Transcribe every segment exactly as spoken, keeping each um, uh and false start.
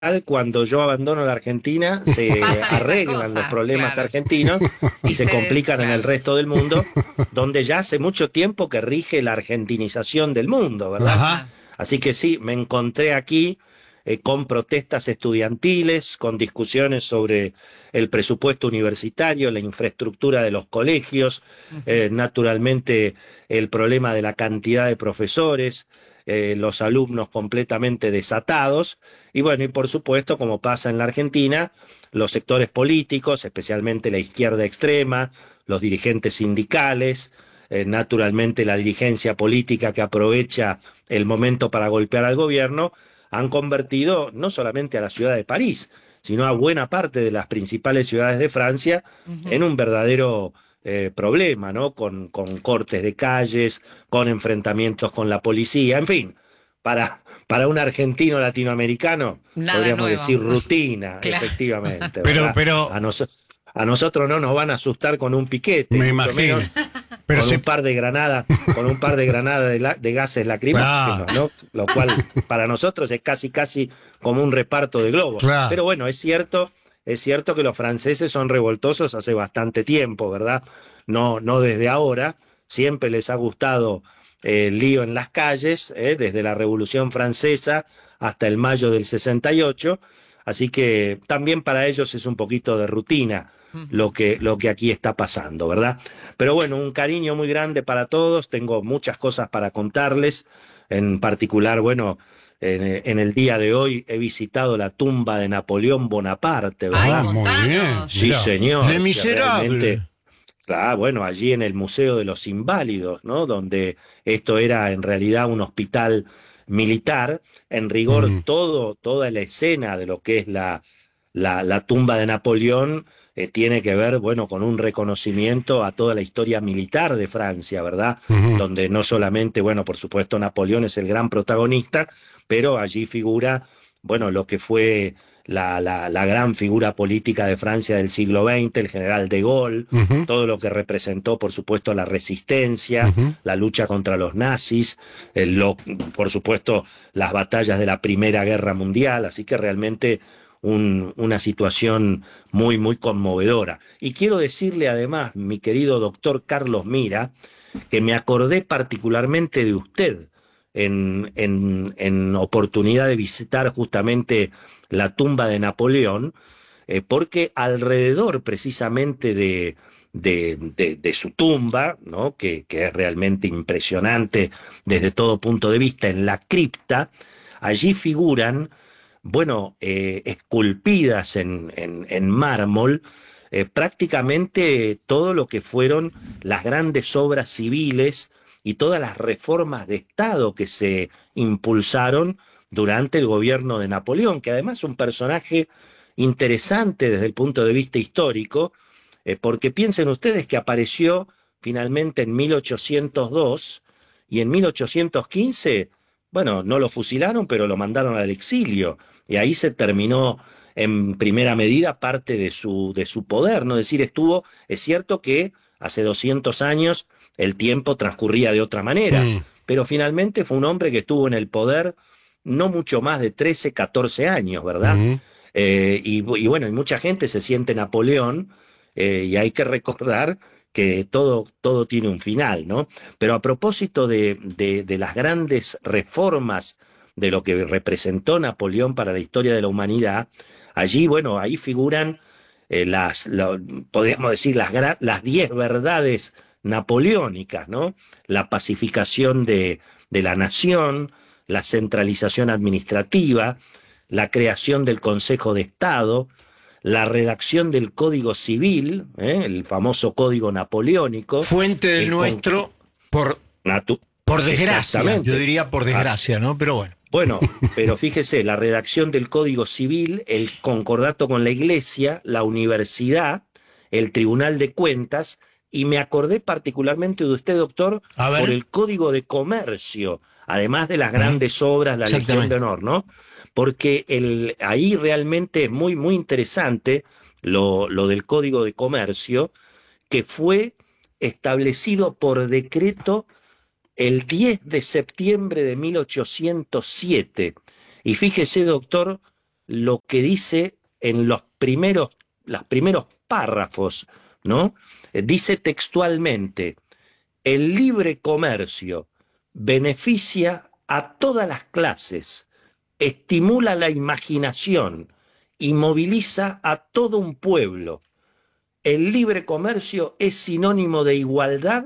cuando yo abandono la Argentina, se Pasan arreglan esas los cosas, problemas claro. argentinos y Y se se, complican en el claro. resto del mundo, donde ya hace mucho tiempo que rige la argentinización del mundo, ¿verdad? Ajá. Ajá. Así que sí, me encontré aquí eh, con protestas estudiantiles, con discusiones sobre el presupuesto universitario, la infraestructura de los colegios, Ujú. eh, naturalmente el problema de la cantidad de profesores, eh, los alumnos completamente desatados, y bueno, y por supuesto, como pasa en la Argentina, los sectores políticos, especialmente la izquierda extrema, los dirigentes sindicales, eh, naturalmente la dirigencia política que aprovecha el momento para golpear al gobierno, han convertido no solamente a la ciudad de París, sino a buena parte de las principales ciudades de Francia en Ujú. un verdadero eh, problema, ¿no? Con, con cortes de calles, con enfrentamientos con la policía, en fin, para, para un argentino latinoamericano, Nada podríamos nuevo. decir rutina, Claro. efectivamente, Pero, ¿verdad? pero, A, nos, a nosotros no nos van a asustar con un piquete, y me mucho imagino. menos Pero con un se. par de granadas, con un par de granadas de, la, de gases Ah, lacrimógenos, ¿no? Lo cual para nosotros es casi casi como un reparto de globos. claro. Pero bueno, es cierto, es cierto que los franceses son revoltosos hace bastante tiempo, ¿verdad? No, no desde ahora. Siempre les ha gustado eh, el lío en las calles, ¿eh? Desde la Revolución Francesa hasta el mayo del sesenta y ocho. Así que también para ellos es un poquito de rutina lo Ujú. que, lo que aquí está pasando, ¿verdad? Pero bueno, un cariño muy grande para todos. Tengo muchas cosas para contarles. En particular, bueno, en, en el día de hoy he visitado la tumba de Napoleón Bonaparte, Ay, Ah, ¿verdad? muy bien. contanos. Sí, Mirá. Le señor, que realmente, Miserable. claro, bueno, allí en el Museo de los Inválidos, ¿no? Donde esto era en realidad un hospital militar, en rigor Mm. todo, toda la escena de lo que es la, la, la tumba de Napoleón eh, tiene que ver, bueno, con un reconocimiento a toda la historia militar de Francia, ¿verdad? Ujú. Donde no solamente, bueno, por supuesto, Napoleón es el gran protagonista, pero allí figura, bueno, lo que fue la, la, la gran figura política de Francia del siglo veinte, el general de Gaulle, Ujú. todo lo que representó, por supuesto, la resistencia, Ujú. la lucha contra los nazis, eh, lo, por supuesto, las batallas de la Primera Guerra Mundial, así que realmente un, una situación muy, muy conmovedora. Y quiero decirle además, mi querido doctor Carlos Mira, que me acordé particularmente de usted en, en, en oportunidad de visitar justamente la tumba de Napoleón, eh, porque alrededor precisamente de, de, de, de su tumba, ¿no? que, que es realmente impresionante desde todo punto de vista, en la cripta, allí figuran, bueno, eh, esculpidas en, en, en mármol, eh, prácticamente todo lo que fueron las grandes obras civiles y todas las reformas de Estado que se impulsaron durante el gobierno de Napoleón, que además es un personaje interesante desde el punto de vista histórico, eh, porque piensen ustedes que apareció finalmente en mil ochocientos dos y en mil ochocientos quince, bueno, no lo fusilaron, pero lo mandaron al exilio, y ahí se terminó en primera medida parte de su, de su poder, ¿no? Es decir, estuvo, es cierto que hace doscientos años el tiempo transcurría de otra manera, Mm. pero finalmente fue un hombre que estuvo en el poder no mucho más de trece, catorce años, ¿verdad? Ujú. Eh, y, y, bueno, y mucha gente se siente Napoleón, eh, y hay que recordar que todo, todo tiene un final, ¿no? Pero a propósito de, de, de las grandes reformas de lo que representó Napoleón para la historia de la humanidad, allí, bueno, ahí figuran eh, las, lo, podríamos decir, las, las diez verdades napoleónicas, ¿no? La pacificación de, de la nación, la centralización administrativa, la creación del Consejo de Estado, la redacción del Código Civil, ¿eh? El famoso Código Napoleónico, Fuente del el con... nuestro, por, Natu... por desgracia. Yo Exactamente. diría por As... desgracia, ¿no? Pero bueno. Bueno, pero fíjese, la redacción del Código Civil, el concordato con la Iglesia, la universidad, el Tribunal de Cuentas, y me acordé particularmente de usted, doctor, A por ver. el Código de Comercio, además de las Ujú. grandes obras, la Legión de Exactamente. Honor, ¿no? Porque el, ahí realmente es muy, muy interesante lo, lo del Código de Comercio, que fue establecido por decreto el diez de septiembre de mil ochocientos siete. Y fíjese, doctor, lo que dice en los primeros, los primeros párrafos, ¿no? Eh, Dice textualmente: el libre comercio beneficia a todas las clases, estimula la imaginación y moviliza a todo un pueblo. El libre comercio es sinónimo de igualdad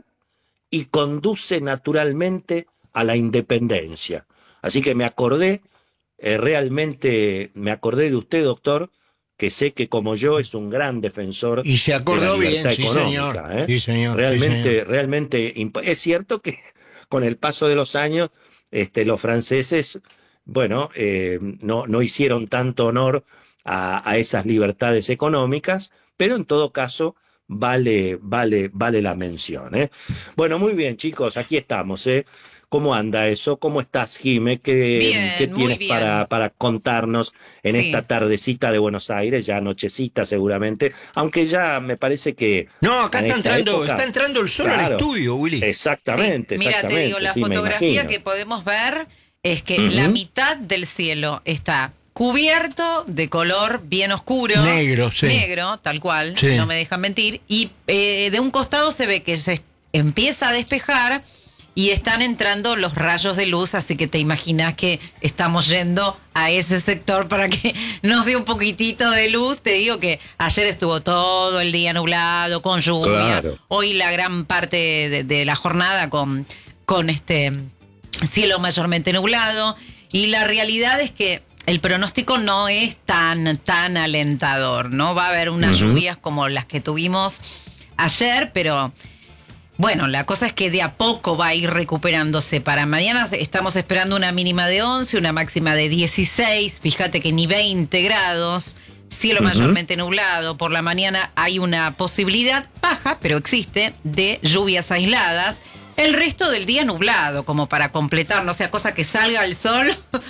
y conduce naturalmente a la independencia. Así que me acordé, eh, realmente me acordé de usted, doctor, que sé que como yo es un gran defensor Y se de la acordó bien, libertad sí económica. señor. ¿eh? Sí señor, sí Realmente, señor. realmente, imp- es cierto que con el paso de los años, este, los franceses, bueno, eh, no, no hicieron tanto honor a, a esas libertades económicas, pero en todo caso vale, vale, vale la mención. ¿eh? Bueno, muy bien, chicos, aquí estamos. ¿eh? ¿Cómo anda eso? ¿Cómo estás, Jime? ¿Qué, qué Bien, muy tienes para, bien. para contarnos en esta Sí. tardecita de Buenos Aires? Ya nochecita seguramente, aunque ya me parece que No, acá en está esta entrando, está época, entrando el sol al claro, estudio, Willy. Sí, exactamente, mira, te digo, exactamente, la sí, me fotografía imagino. que podemos ver es que la Ujú. mitad del cielo está cubierto de color bien oscuro. Negro, sí. Negro, tal cual, Sí. no me dejan mentir. Y eh, de un costado se ve que se empieza a despejar y están entrando los rayos de luz, así que te imaginas que estamos yendo a ese sector para que nos dé un poquitito de luz. Te digo que ayer estuvo todo el día nublado, con lluvia. Claro. Hoy la gran parte de, de la jornada con, con este cielo mayormente nublado. Y la realidad es que el pronóstico no es tan, tan alentador, ¿no? Va a haber unas Ujú. lluvias como las que tuvimos ayer, pero bueno, la cosa es que de a poco va a ir recuperándose. Para mañana estamos esperando una mínima de once, una máxima de dieciséis. Fíjate que ni veinte grados. Cielo Ujú. mayormente nublado. Por la mañana hay una posibilidad baja, pero existe, de lluvias aisladas. El resto del día nublado, como para completar, no sea cosa que salga el sol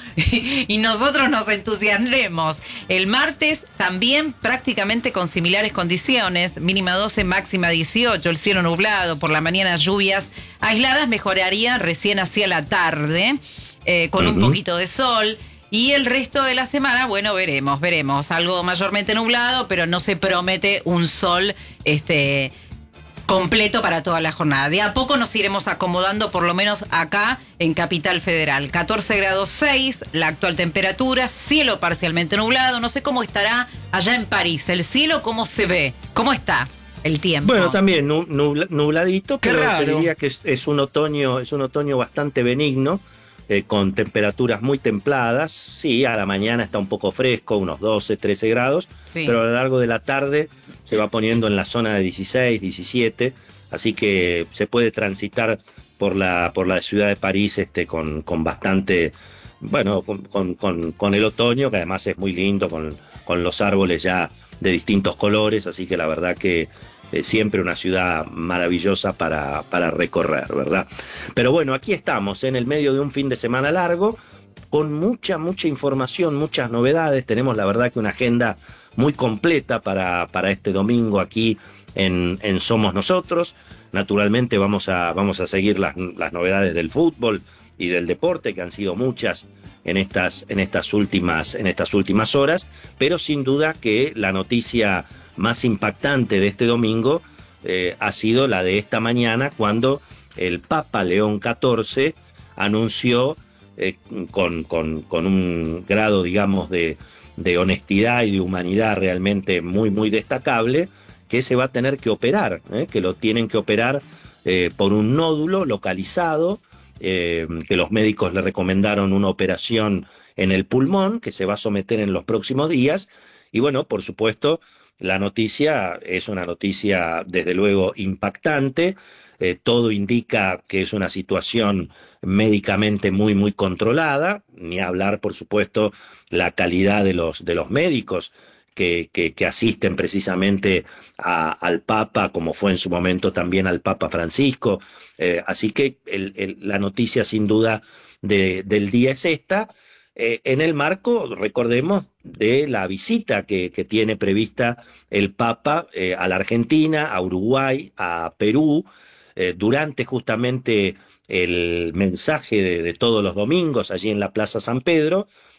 y nosotros nos entusiasmemos. El martes también prácticamente con similares condiciones, mínima doce, máxima dieciocho, el cielo nublado, por la mañana lluvias aisladas, mejoraría recién hacia la tarde, eh, con un Ujú. poquito de sol. Y el resto de la semana, bueno, veremos, veremos. Algo mayormente nublado, pero no se promete un sol este, completo para toda la jornada. De a poco nos iremos acomodando, por lo menos acá en Capital Federal. catorce grados seis, la actual temperatura, cielo parcialmente nublado. No sé cómo estará allá en París. El cielo, ¿cómo se ve? ¿Cómo está el tiempo? Bueno, también nu- nubla- nubladito, Qué pero te raro. diría que es, es un otoño, es un otoño bastante benigno, eh, con temperaturas muy templadas. Sí, a la mañana está un poco fresco, unos doce, trece grados, Sí. pero a lo largo de la tarde se va poniendo en la zona de dieciséis, diecisiete, así que se puede transitar por la, por la ciudad de París este, con, con bastante, bueno, con, con- con- con el otoño, que además es muy lindo, con, con los árboles ya de distintos colores, así que la verdad que eh, siempre una ciudad maravillosa para, para recorrer, ¿verdad? Pero bueno, aquí estamos, en el medio de un fin de semana largo, con mucha, mucha información, muchas novedades. Tenemos la verdad que una agenda muy completa para, para este domingo aquí en, en Somos Nosotros. Naturalmente vamos a, vamos a seguir las, las novedades del fútbol y del deporte, que han sido muchas en estas, en estas últimas, en estas últimas horas, pero sin duda que la noticia más impactante de este domingo eh, ha sido la de esta mañana, cuando el Papa León catorce anunció eh, con, con, con un grado, digamos, de, de honestidad y de humanidad realmente muy, muy destacable, que se va a tener que operar, ¿eh? que lo tienen que operar eh, por un nódulo localizado, eh, que los médicos le recomendaron una operación en el pulmón, que se va a someter en los próximos días. Y bueno, por supuesto, la noticia es una noticia desde luego impactante. Eh, todo indica que es una situación médicamente muy, muy controlada, ni hablar, por supuesto, la calidad de los, de los médicos que, que, que asisten precisamente a, al Papa, como fue en su momento también al Papa Francisco. Eh, así que el, el, la noticia sin duda de, del día es esta, eh, en el marco, recordemos, de la visita que, que tiene prevista el Papa eh, a la Argentina, a Uruguay, a Perú, eh, durante justamente el mensaje de, de todos los domingos allí en la Plaza San Pedro.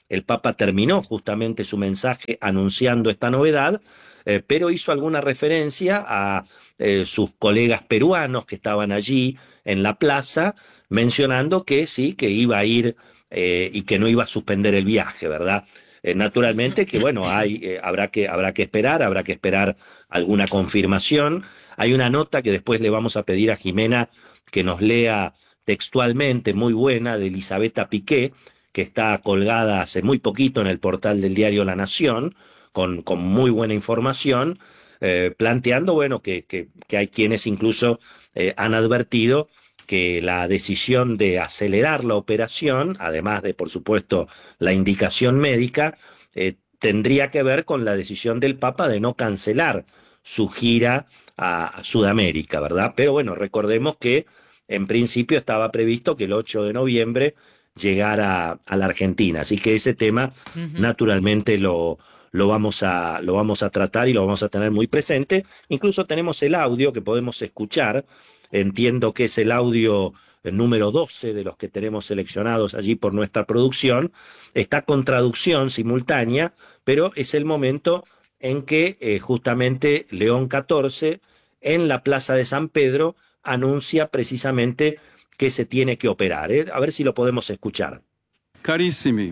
el Papa terminó justamente su mensaje anunciando esta novedad, eh, pero hizo alguna referencia a eh, sus colegas peruanos que estaban allí en la plaza, mencionando que sí, que iba a ir eh, y que no iba a suspender el viaje, ¿verdad? Eh, naturalmente que, bueno, hay, eh, habrá que, habrá que esperar, habrá que esperar alguna confirmación. Hay una nota que después le vamos a pedir a Jimena que nos lea textualmente, muy buena, de Elisabetta Piqué, que está colgada hace muy poquito en el portal del diario La Nación, con, con muy buena información, eh, planteando, bueno, que, que, que hay quienes incluso eh, han advertido que la decisión de acelerar la operación, además de, por supuesto, la indicación médica, eh, tendría que ver con la decisión del Papa de no cancelar su gira a, a Sudamérica, ¿verdad? Pero bueno, recordemos que en principio estaba previsto que el ocho de noviembre llegara a la Argentina, así que ese tema uh-huh. naturalmente lo, lo, vamos a, lo vamos a tratar y lo vamos a tener muy presente. Incluso tenemos el audio que podemos escuchar. Entiendo que es el audio número doce de los que tenemos seleccionados allí por nuestra producción. Está con traducción simultánea, pero es el momento en que eh, justamente León catorce, en la Plaza de San Pedro, anuncia precisamente que se tiene que operar. ¿eh? A ver si lo podemos escuchar. Carissimi.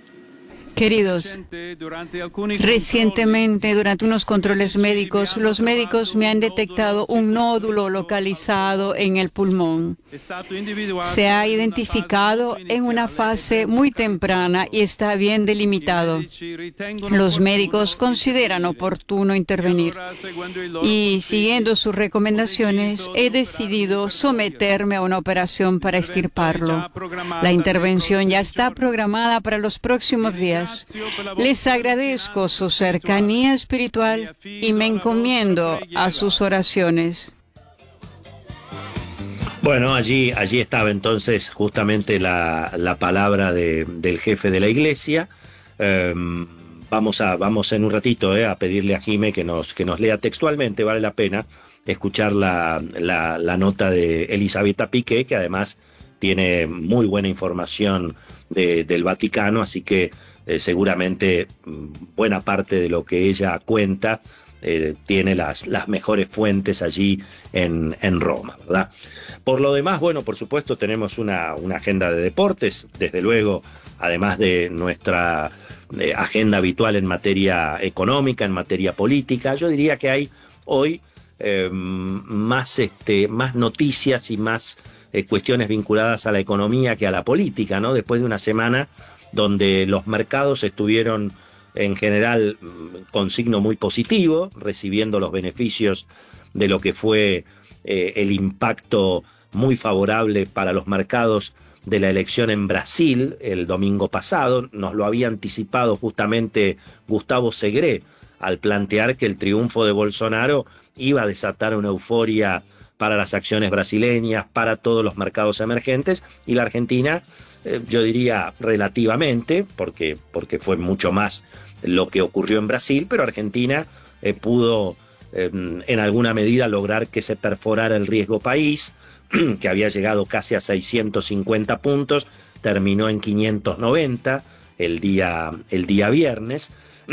Queridos, recientemente durante unos controles médicos, los médicos me han detectado un nódulo localizado en el pulmón. Se ha identificado en una fase muy temprana y está bien delimitado. Los médicos consideran oportuno intervenir y, siguiendo sus recomendaciones, he decidido someterme a una operación para extirparlo. La intervención ya está programada para los próximos días. Les agradezco su cercanía espiritual y me encomiendo a sus oraciones. Bueno, allí, allí estaba entonces justamente la, la palabra de, del jefe de la iglesia. Eh, vamos, a, vamos en un ratito eh, a pedirle a Jime que nos, que nos lea textualmente, vale la pena escuchar la, la, la nota de Elisabetta Piqué, que además tiene muy buena información de, del Vaticano, así que Eh, seguramente buena parte de lo que ella cuenta eh, tiene las, las mejores fuentes allí en, en Roma, ¿verdad? Por lo demás, bueno, por supuesto tenemos una, una agenda de deportes, desde luego, además de nuestra eh, agenda habitual en materia económica, en materia política. Yo diría que hay hoy eh, más, este, más noticias y más eh, cuestiones vinculadas a la economía que a la política, ¿no? Después de una semana donde los mercados estuvieron en general con signo muy positivo, recibiendo los beneficios de lo que fue eh, el impacto muy favorable para los mercados de la elección en Brasil el domingo pasado. Nos lo había anticipado justamente Gustavo Segre al plantear que el triunfo de Bolsonaro iba a desatar una euforia para las acciones brasileñas, para todos los mercados emergentes, y la Argentina, eh, yo diría relativamente, porque, porque fue mucho más lo que ocurrió en Brasil, pero Argentina eh, pudo eh, en alguna medida lograr que se perforara el riesgo país, que había llegado casi a seiscientos cincuenta puntos, terminó en quinientos noventa el día, el día viernes,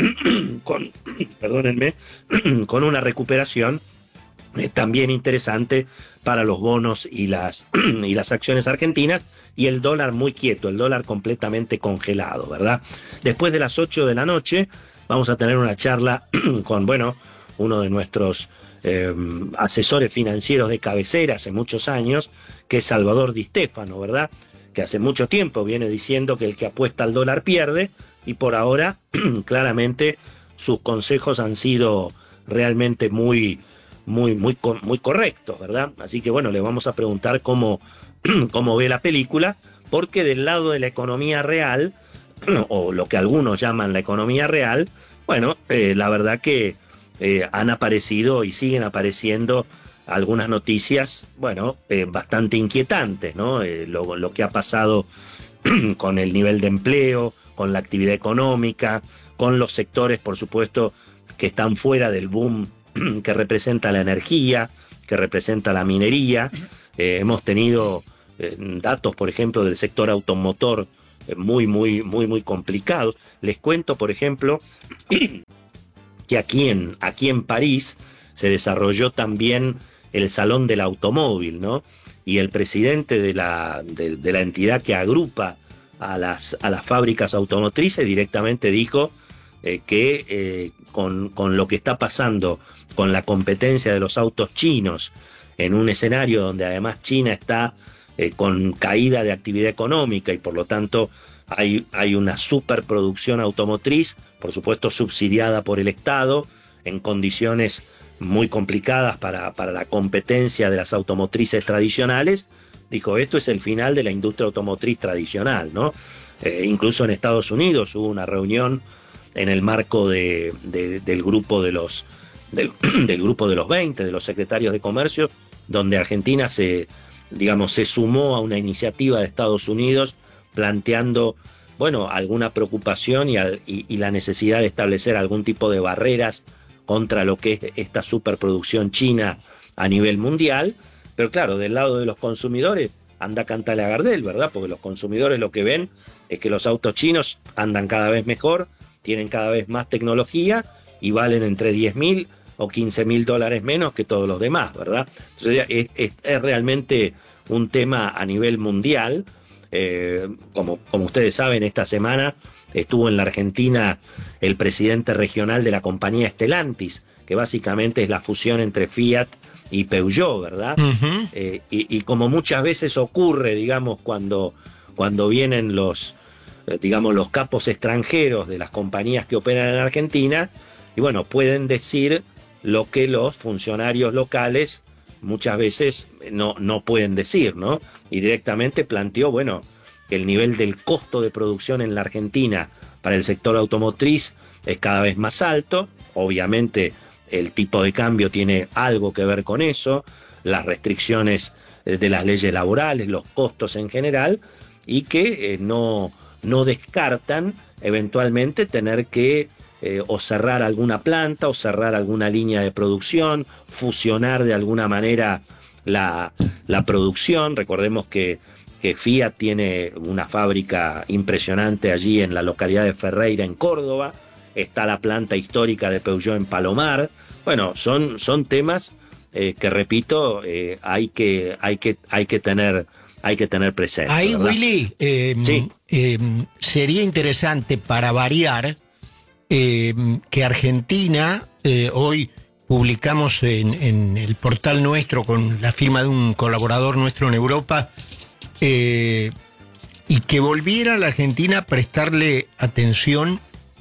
con, perdónenme, con una recuperación Eh, también interesante para los bonos y las, y las acciones argentinas, y el dólar muy quieto, el dólar completamente congelado, ¿verdad? Después de las ocho de la noche vamos a tener una charla con, bueno, uno de nuestros eh, asesores financieros de cabecera hace muchos años, que es Salvador Di Stefano, ¿verdad? Que hace mucho tiempo viene diciendo que el que apuesta al dólar pierde, y por ahora claramente sus consejos han sido realmente muy... muy, muy, muy correcto, ¿verdad? Así que bueno, le vamos a preguntar cómo, cómo ve la película, porque del lado de la economía real, o lo que algunos llaman la economía real, bueno, eh, la verdad que eh, han aparecido y siguen apareciendo algunas noticias, bueno, eh, bastante inquietantes, ¿no? Eh, lo, lo que ha pasado con el nivel de empleo, con la actividad económica, con los sectores, por supuesto, que están fuera del boom que representa la energía, que representa la minería. Eh, hemos tenido eh, datos, por ejemplo, del sector automotor eh, muy, muy, muy, muy complicados. Les cuento, por ejemplo, que aquí en, aquí en París se desarrolló también el Salón del Automóvil, ¿no? Y el presidente de la, de, de la entidad que agrupa a las, a las fábricas automotrices directamente dijo eh, que eh, con, con lo que está pasando con la competencia de los autos chinos, en un escenario donde además China está eh, con caída de actividad económica y por lo tanto hay, hay una superproducción automotriz, por supuesto subsidiada por el Estado, en condiciones muy complicadas para, para la competencia de las automotrices tradicionales. Dijo, esto es el final de la industria automotriz tradicional, ¿no? Eh, incluso en Estados Unidos hubo una reunión en el marco de, de, del grupo de los del, del grupo de los veinte, de los secretarios de comercio, donde Argentina se, digamos, se sumó a una iniciativa de Estados Unidos planteando, bueno, alguna preocupación y, al, y, y la necesidad de establecer algún tipo de barreras contra lo que es esta superproducción china a nivel mundial. Pero claro, del lado de los consumidores anda a cantarle a Gardel, ¿verdad? Porque los consumidores lo que ven es que los autos chinos andan cada vez mejor, tienen cada vez más tecnología y valen entre diez mil o quince mil dólares menos que todos los demás, ¿verdad? Entonces es, es, es realmente un tema a nivel mundial. Eh, como, como ustedes saben, esta semana estuvo en la Argentina el presidente regional de la compañía Stellantis, que básicamente es la fusión entre Fiat y Peugeot, ¿verdad? Uh-huh. Eh, y, y como muchas veces ocurre, digamos, cuando, cuando vienen los, eh, digamos, los capos extranjeros de las compañías que operan en Argentina, y bueno, pueden decir lo que los funcionarios locales muchas veces no, no pueden decir, ¿no? Y directamente planteó, bueno, que el nivel del costo de producción en la Argentina para el sector automotriz es cada vez más alto. Obviamente el tipo de cambio tiene algo que ver con eso, las restricciones de las leyes laborales, los costos en general, y que eh, no, no descartan eventualmente tener que eh, o cerrar alguna planta o cerrar alguna línea de producción, fusionar de alguna manera la, la producción. Recordemos que, que Fiat tiene una fábrica impresionante allí en la localidad de Ferreira, en Córdoba. Está la planta histórica de Peugeot en Palomar. Bueno, son, son temas eh, que, repito, eh, hay que, hay que, hay que tener, hay que tener presente. Ahí, ¿verdad? Willy, eh, sí. eh, sería interesante para variar eh, que Argentina, eh, hoy publicamos en, en el portal nuestro con la firma de un colaborador nuestro en Europa, eh, y que volviera a la Argentina a prestarle atención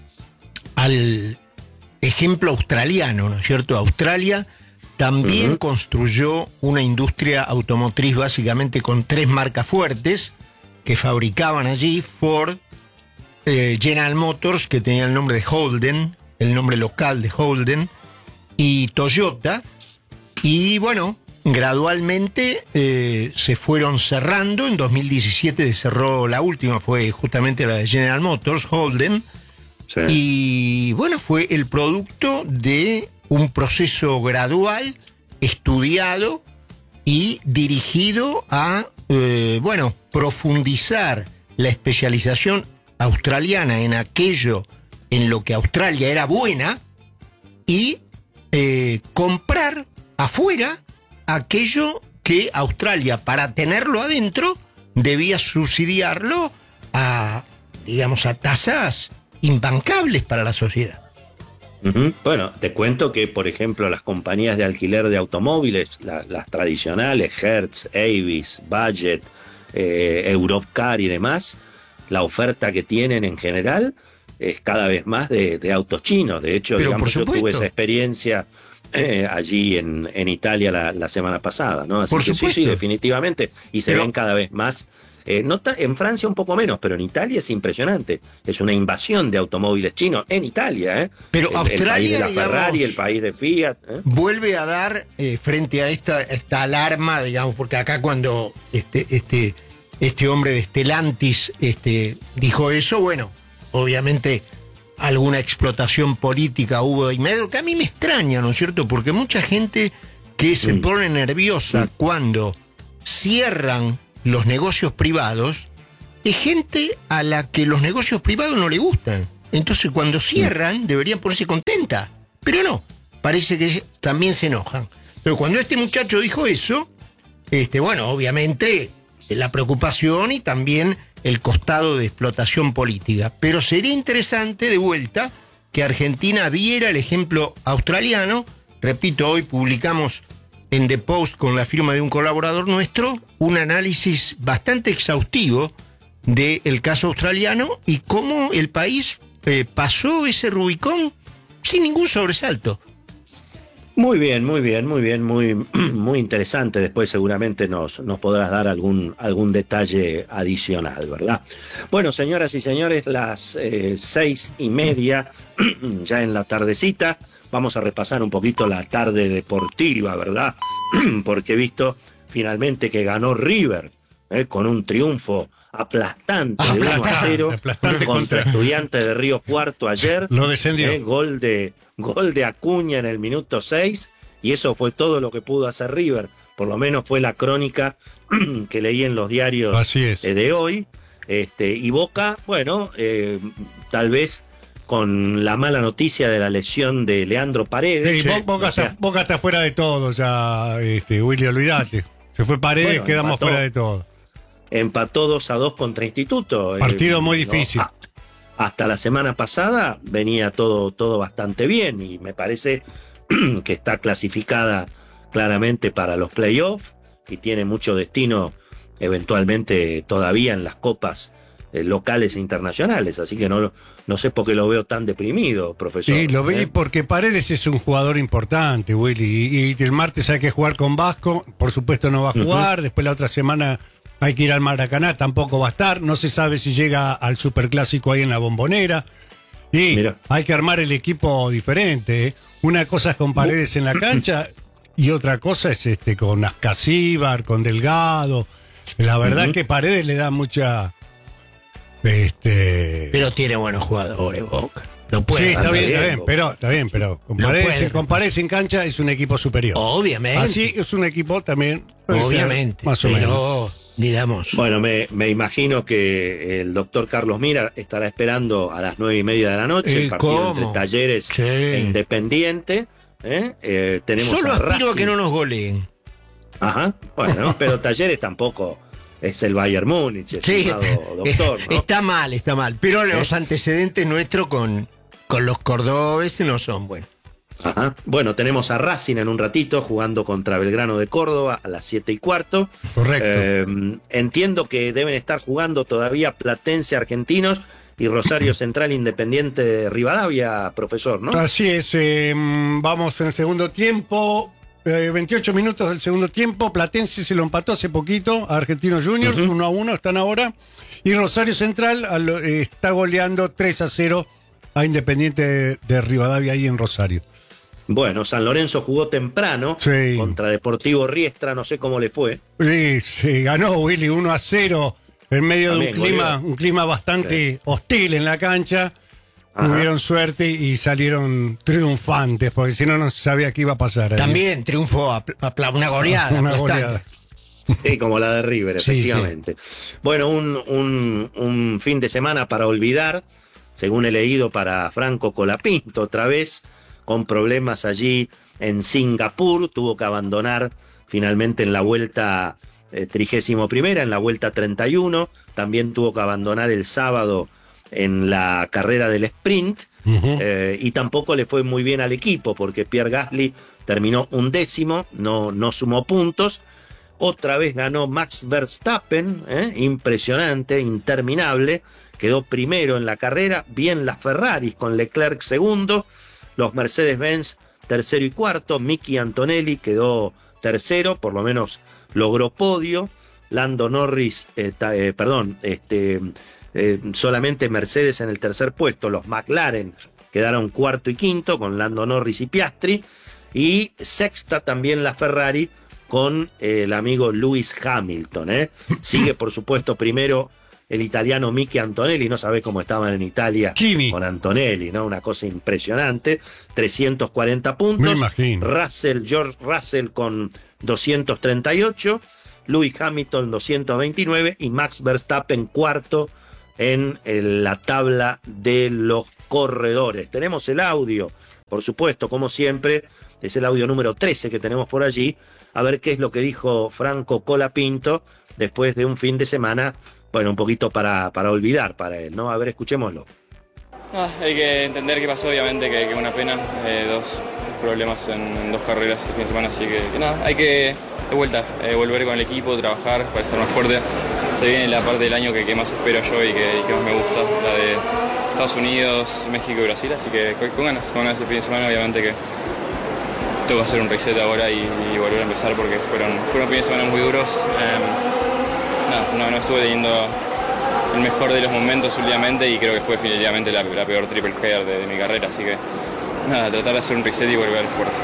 al ejemplo australiano, ¿no es cierto? Australia también uh-huh. construyó una industria automotriz básicamente con tres marcas fuertes que fabricaban allí: Ford, eh, General Motors, que tenía el nombre de Holden, el nombre local de Holden, y Toyota. Y bueno, gradualmente eh, se fueron cerrando. En dos mil diecisiete se cerró la última, fue justamente la de General Motors, Holden. Sí. Y bueno, fue el producto de un proceso gradual, estudiado y dirigido a, eh, bueno, profundizar la especialización australiana en aquello en lo que Australia era buena y eh, comprar afuera aquello que Australia, para tenerlo adentro, debía subsidiarlo a, digamos, a tasas imbancables para la sociedad. Uh-huh. Bueno, te cuento que, por ejemplo, las compañías de alquiler de automóviles, la, las tradicionales, Hertz, Avis, Budget, eh, Europcar y demás, la oferta que tienen en general es cada vez más de, de autos chinos. De hecho, Pero digamos, yo supuesto. tuve esa experiencia eh, allí en, en Italia la, la semana pasada, ¿no? Así por que supuesto. sí, sí, definitivamente. Y se Pero, ven cada vez más. Eh, no ta, en Francia un poco menos, pero en Italia es impresionante. Es una invasión de automóviles chinos en Italia. ¿eh? Pero el, Australia, el país de la digamos, Ferrari, el país de Fiat. ¿eh? Vuelve a dar eh, frente a esta, esta alarma, digamos, porque acá cuando este, este, este hombre de Stellantis este, dijo eso, bueno, obviamente alguna explotación política hubo de inmediato, que a mí me extraña, ¿no es cierto? Porque mucha gente que se mm. pone nerviosa mm. cuando cierran los negocios privados, es gente a la que los negocios privados no le gustan. Entonces cuando cierran deberían ponerse contenta, pero no, parece que también se enojan. Pero cuando este muchacho dijo eso, este, bueno, obviamente la preocupación y también el costado de explotación política. Pero sería interesante, de vuelta, que Argentina viera el ejemplo australiano. Repito, hoy publicamos en The Post, con la firma de un colaborador nuestro, un análisis bastante exhaustivo del caso australiano y cómo el país eh, pasó ese Rubicón sin ningún sobresalto. Muy bien, muy bien, muy bien, muy, muy interesante. Después seguramente nos, nos podrás dar algún, algún detalle adicional, ¿verdad? Bueno, señoras y señores, las eh, seis y media, ya en la tardecita, vamos a repasar un poquito la tarde deportiva, ¿verdad? Porque he visto finalmente que ganó River, eh, con un triunfo aplastante, aplastante de uno a cero aplastante contra, contra Estudiantes de Río Cuarto ayer. Lo descendió. Eh, gol de gol de Acuña en el minuto seis, y eso fue todo lo que pudo hacer River. Por lo menos fue la crónica que leí en los diarios Así es. eh, de hoy. Este, y Boca, bueno, eh, tal vez con la mala noticia de la lesión de Leandro Paredes. Sí, Bo- Boca, o sea, está, Boca está fuera de todo ya, este, Willy, olvídate. Se fue Paredes, Bueno, quedamos empató. fuera de todo. empató dos a dos contra Instituto. Partido Eh, muy no, difícil. a- hasta la semana pasada venía todo, todo bastante bien y me parece que está clasificada claramente para los playoffs y tiene mucho destino eventualmente todavía en las copas eh, locales e internacionales. Así que no, no sé por qué lo veo tan deprimido, profesor. Sí, lo vi ¿eh? porque Paredes es un jugador importante, Willy. Y, y el martes hay que jugar con Vasco. Por supuesto no va a jugar. Uh-huh. Después la otra semana hay que ir al Maracaná. Tampoco va a estar. No se sabe si llega al Superclásico ahí en la Bombonera. Y Mira. hay que armar el equipo diferente. ¿eh? Una cosa es con Paredes en la cancha y otra cosa es este con Ascasíbar, con Delgado. La verdad uh-huh. que Paredes le da mucha... Este... Pero tiene buenos jugadores, Boca. No puede. Sí, está bien, está bien, pero está bien, pero con no Paredes, con Paredes en cancha es un equipo superior. Obviamente. Así es un equipo también. Obviamente. Más o pero, menos. digamos. Bueno, me, me imagino que el doctor Carlos Mira estará esperando a las nueve y media de la noche ¿Eh, el partido cómo? entre Talleres sí. e Independiente. ¿eh? Eh, tenemos Solo a aspiro Racing. a que no nos goleen. Ajá, bueno, pero Talleres tampoco es el Bayern Múnich, sí, doctor, ¿no? Está mal, está mal. Pero ¿Eh? los antecedentes nuestros con, con los cordobeses no son buenos. Ajá. Bueno, tenemos a Racing en un ratito jugando contra Belgrano de Córdoba a las siete y cuarto. Correcto. Eh, entiendo que deben estar jugando todavía Platense Argentinos y Rosario Central Independiente de Rivadavia, profesor, ¿no? Así es, eh, vamos en el segundo tiempo. Eh, veintiocho minutos del segundo tiempo. Platense se lo empató hace poquito a Argentinos Juniors, uh-huh. uno a uno están ahora. Y Rosario Central al, eh, está goleando tres a cero a Independiente de, de Rivadavia ahí en Rosario. Bueno, San Lorenzo jugó temprano sí. contra Deportivo Riestra, no sé cómo le fue. Sí, sí ganó Willy uno a cero en medio También, de un clima, un clima bastante sí. hostil en la cancha. Ajá. Tuvieron suerte y salieron triunfantes, porque si no, no se sabía qué iba a pasar. También ahí. Triunfó a, a, una goleada. Una goleada. Sí, como la de River, efectivamente. Sí, sí. Bueno, un, un, un fin de semana para olvidar, según he leído, para Franco Colapinto, otra vez, con problemas allí en Singapur. Tuvo que abandonar finalmente en la vuelta eh, trigésimo primera, en la vuelta treinta y uno. También tuvo que abandonar el sábado en la carrera del sprint, uh-huh. eh, y tampoco le fue muy bien al equipo porque Pierre Gasly terminó undécimo, no, no sumó puntos. Otra vez ganó Max Verstappen, eh, impresionante, interminable, quedó primero en la carrera, bien las Ferraris con Leclerc segundo, los Mercedes-Benz tercero y cuarto, Miki Antonelli quedó tercero, por lo menos logró podio, Lando Norris, eh, ta, eh, perdón, este... Eh, solamente Mercedes en el tercer puesto, los McLaren quedaron cuarto y quinto con Lando Norris y Piastri, y sexta también la Ferrari con eh, el amigo Lewis Hamilton. ¿eh? Sigue por supuesto primero el italiano Miki Antonelli, no sabe cómo estaban en Italia Kimi. Con Antonelli, ¿no? Una cosa impresionante, trescientos cuarenta puntos. Me imagino. Russell, George Russell con doscientos treinta y ocho. Lewis Hamilton doscientos veintinueve y Max Verstappen cuarto en la tabla de los corredores. Tenemos el audio, por supuesto, como siempre, es el audio número trece que tenemos por allí, a ver qué es lo que dijo Franco Colapinto después de un fin de semana, bueno, un poquito para, para olvidar para él, ¿no? A ver, escuchémoslo. Ah, hay que entender qué pasó, obviamente, que, que una pena, eh, dos problemas en, en dos carreras este fin de semana, así que, que nada, hay que, de vuelta, eh, volver con el equipo, trabajar para estar más fuerte. Se viene la parte del año que, que más espero yo y que, y que más me gusta, la de Estados Unidos, México y Brasil, así que con, con ganas, con ganas este fin de semana, obviamente que tengo que hacer un reset ahora y, y volver a empezar porque fueron, fueron fines de semana muy duros. Eh, nada, no, no estuve teniendo el mejor de los momentos últimamente y creo que fue definitivamente la, la peor triple header de, de mi carrera, así que nada, tratar de hacer un reset y volver fuerte.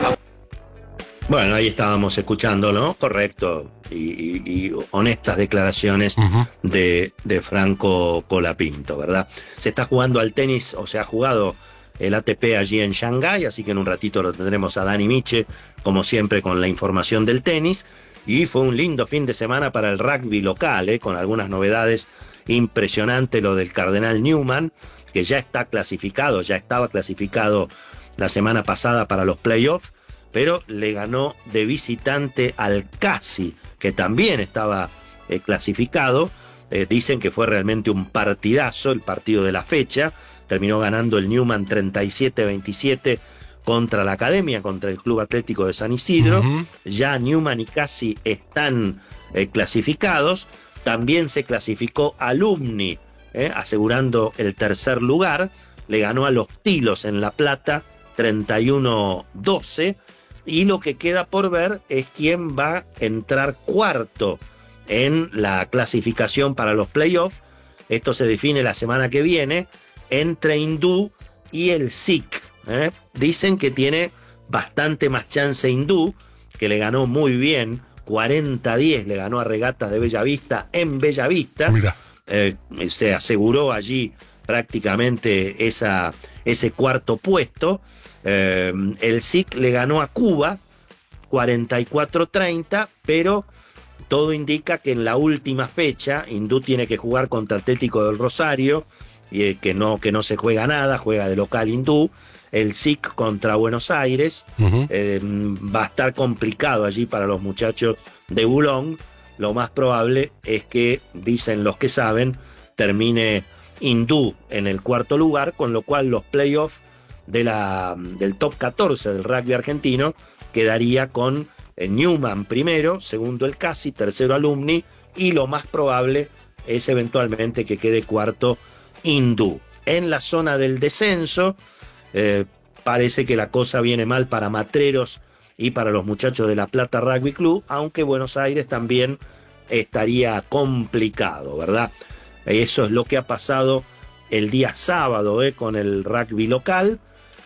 Bueno, ahí estábamos escuchando, ¿no? Correcto. Y, y, y honestas declaraciones uh-huh. de, de Franco Colapinto, ¿verdad? Se está jugando al tenis, o se ha jugado el A T P allí en Shanghái, así que en un ratito lo tendremos a Dani Miche, como siempre, con la información del tenis. Y fue un lindo fin de semana para el rugby local, ¿eh? Con algunas novedades impresionantes, lo del Cardenal Newman, que ya está clasificado, ya estaba clasificado la semana pasada para los playoffs, pero le ganó de visitante al Casi, que también estaba eh, clasificado. Eh, dicen que fue realmente un partidazo, el partido de la fecha. Terminó ganando el Newman treinta y siete veintisiete contra la Academia, contra el Club Atlético de San Isidro. Uh-huh. Ya Newman y Casi están eh, clasificados. También se clasificó Alumni, eh, asegurando el tercer lugar. Le ganó a los Tilos en La Plata treinta y uno doce. Y lo que queda por ver es quién va a entrar cuarto en la clasificación para los playoffs. Esto se define la semana que viene entre Hindú y el S I C. ¿eh? Dicen que tiene bastante más chance Hindú, que le ganó muy bien, cuarenta a diez le ganó a Regatas de Bellavista en Bellavista. Mira. Eh, se aseguró allí prácticamente esa, ese cuarto puesto. Eh, el S I C le ganó a Cuba cuarenta y cuatro treinta, pero todo indica que en la última fecha Hindú tiene que jugar contra Atlético del Rosario, y eh, que, no, que no se juega nada, juega de local Hindú. El S I C contra Buenos Aires. Uh-huh. eh, va a estar complicado allí para los muchachos de Boulogne. Lo más probable es que, dicen los que saben, termine Hindú en el cuarto lugar, con lo cual los playoffs de la, del top catorce del rugby argentino quedaría con Newman primero, segundo el Casi, tercero Alumni, y lo más probable es eventualmente que quede cuarto Hindú. En la zona del descenso eh, parece que la cosa viene mal para Matreros y para los muchachos de La Plata Rugby Club, aunque Buenos Aires también estaría complicado, ¿verdad? Eso es lo que ha pasado el día sábado eh, con el rugby local.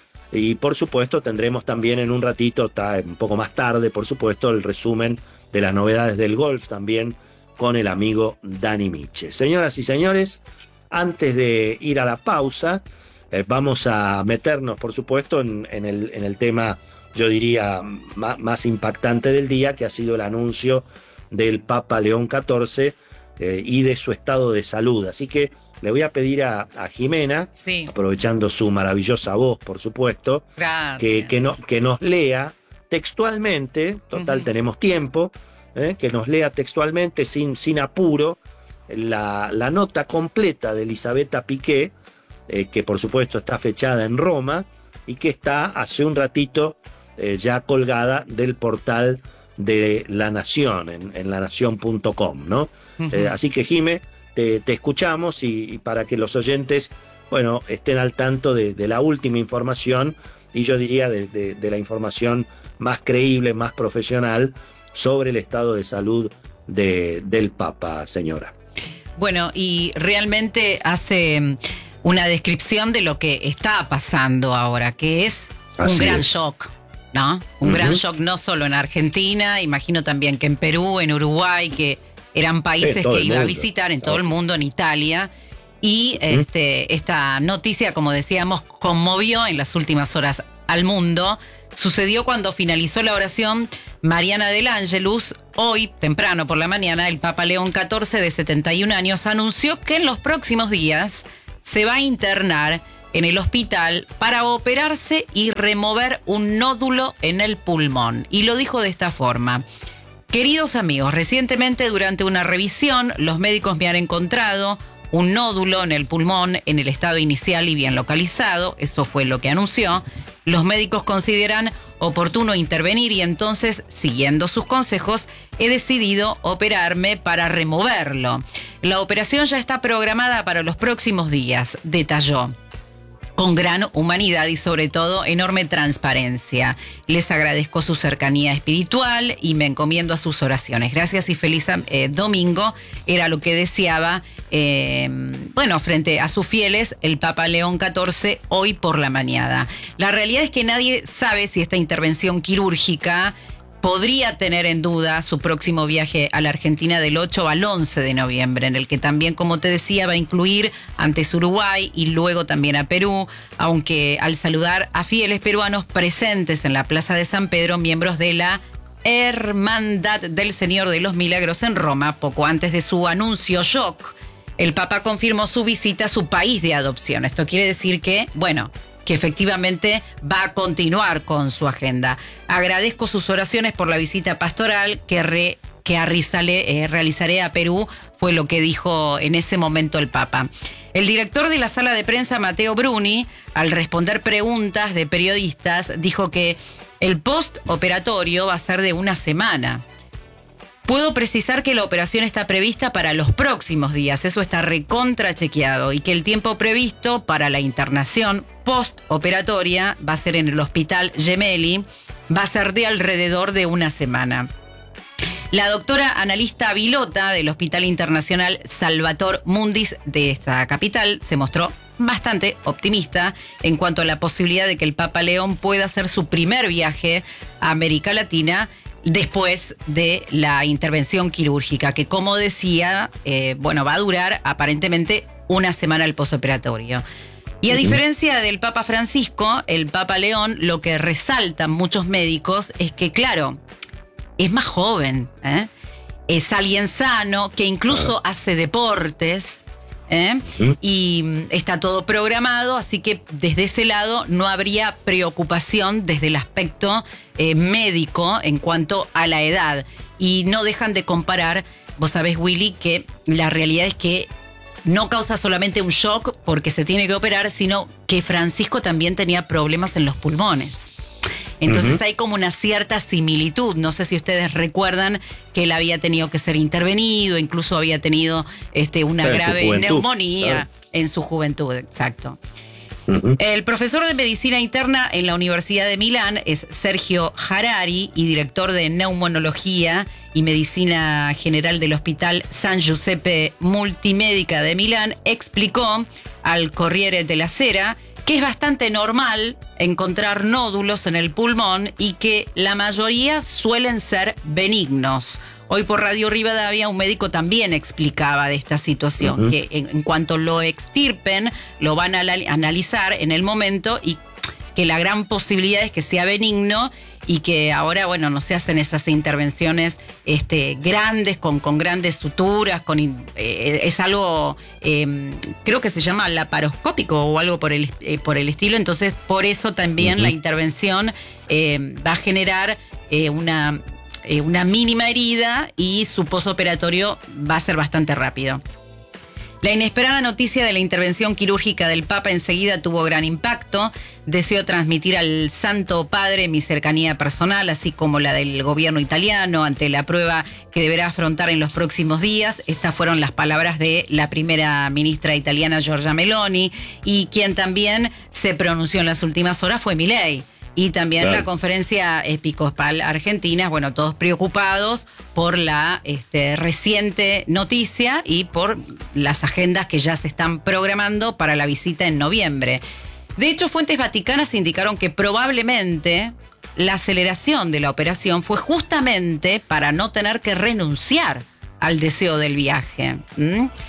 Y por supuesto tendremos también en un ratito, está un poco más tarde, por supuesto, el resumen de las novedades del golf también con el amigo Dani Miche. Señoras y señores, antes de ir a la pausa, eh, vamos a meternos, por supuesto, en, en, el, en el tema, yo diría, más, más impactante del día, que ha sido el anuncio del Papa León catorce eh, y de su estado de salud. Así que le voy a pedir a, a Jimena, sí, aprovechando su maravillosa voz, por supuesto, que, que, no, que nos lea textualmente, total uh-huh. tenemos tiempo, eh, que nos lea textualmente, sin, sin apuro, la, la nota completa de Elisabetta Piqué, eh, que por supuesto está fechada en Roma y que está hace un ratito eh, ya colgada del portal de La Nación, en, en la nación punto com, ¿no? Uh-huh. Eh, así que, Jime, Te, te escuchamos y, y para que los oyentes, bueno, estén al tanto de, de la última información, y yo diría de, de, de la información más creíble, más profesional sobre el estado de salud de, del Papa, señora. Bueno, y realmente hace una descripción de lo que está pasando ahora, que es Así un gran es. shock, ¿no? Un uh-huh. gran shock no solo en Argentina, imagino también que en Perú, en Uruguay, que eran países que iba mundo. a visitar, en todo el mundo, en Italia, Y este, esta noticia, como decíamos, conmovió en las últimas horas al mundo. Sucedió cuando finalizó la oración mariana del Ángelus. Hoy, temprano por la mañana, el Papa León catorce, de setenta y un años, anunció que en los próximos días se va a internar en el hospital para operarse y remover un nódulo en el pulmón. Y lo dijo de esta forma: queridos amigos, recientemente durante una revisión los médicos me han encontrado un nódulo en el pulmón en el estado inicial y bien localizado. Eso fue lo que anunció. Los médicos consideran oportuno intervenir y entonces, siguiendo sus consejos, he decidido operarme para removerlo. La operación ya está programada para los próximos días, detalló. Con gran humanidad y sobre todo enorme transparencia. Les agradezco su cercanía espiritual y me encomiendo a sus oraciones. Gracias y feliz eh, domingo, era lo que deseaba, eh, bueno, frente a sus fieles, el Papa León catorce hoy por la mañana. La realidad es que nadie sabe si esta intervención quirúrgica podría tener en duda su próximo viaje a la Argentina del ocho al once de noviembre, en el que también, como te decía, va a incluir antes Uruguay y luego también a Perú, aunque al saludar a fieles peruanos presentes en la Plaza de San Pedro, miembros de la Hermandad del Señor de los Milagros en Roma, poco antes de su anuncio shock, el Papa confirmó su visita a su país de adopción. Esto quiere decir que, bueno, que efectivamente va a continuar con su agenda. Agradezco sus oraciones por la visita pastoral que, re, que arrizale, eh, realizaré a Perú, fue lo que dijo en ese momento el Papa. El director de la sala de prensa, Matteo Bruni, al responder preguntas de periodistas, dijo que el postoperatorio va a ser de una semana. Puedo precisar que la operación está prevista para los próximos días, eso está recontra chequeado, y que el tiempo previsto para la internación postoperatoria va a ser en el Hospital Gemelli, va a ser de alrededor de una semana. La doctora Analista Vilota del Hospital Internacional Salvator Mundis de esta capital se mostró bastante optimista en cuanto a la posibilidad de que el Papa León pueda hacer su primer viaje a América Latina después de la intervención quirúrgica, que como decía, eh, bueno, va a durar aparentemente una semana el postoperatorio. Y a diferencia del Papa Francisco, el Papa León, lo que resaltan muchos médicos es que, claro, es más joven, ¿eh? Es alguien sano, que incluso hace deportes, ¿eh? Y está todo programado, así que desde ese lado no habría preocupación desde el aspecto eh, médico en cuanto a la edad. Y no dejan de comparar, vos sabés, Willy, que la realidad es que no causa solamente un shock porque se tiene que operar, sino que Francisco también tenía problemas en los pulmones. Entonces uh-huh. hay como una cierta similitud. No sé si ustedes recuerdan que él había tenido que ser intervenido, incluso había tenido este, una Pero grave neumonía claro. en su juventud, exacto. Uh-huh. El profesor de medicina interna en la Universidad de Milán es Sergio Harari y director de neumonología y medicina general del Hospital San Giuseppe Multimedica de Milán, explicó al Corriere della Sera que es bastante normal encontrar nódulos en el pulmón y que la mayoría suelen ser benignos. Hoy por Radio Rivadavia un médico también explicaba de esta situación, uh-huh. que en, en cuanto lo extirpen, lo van a analizar en el momento y que la gran posibilidad es que sea benigno y que ahora, bueno, no se hacen esas intervenciones este, grandes, con, con grandes suturas, con, eh, es algo, eh, creo que se llama laparoscópico o algo por el, eh, por el estilo, entonces por eso también uh-huh. la intervención eh, va a generar eh, una, eh, una mínima herida y su postoperatorio va a ser bastante rápido. La inesperada noticia de la intervención quirúrgica del Papa enseguida tuvo gran impacto. Deseo transmitir al Santo Padre mi cercanía personal, así como la del gobierno italiano, ante la prueba que deberá afrontar en los próximos días. Estas fueron las palabras de la primera ministra italiana, Giorgia Meloni, y quien también se pronunció en las últimas horas fue Milei. Y también claro. la conferencia episcopal argentina, bueno, todos preocupados por la este, reciente noticia y por las agendas que ya se están programando para la visita en noviembre. De hecho, fuentes vaticanas indicaron que probablemente la aceleración de la operación fue justamente para no tener que renunciar al deseo del viaje. ¿Mm?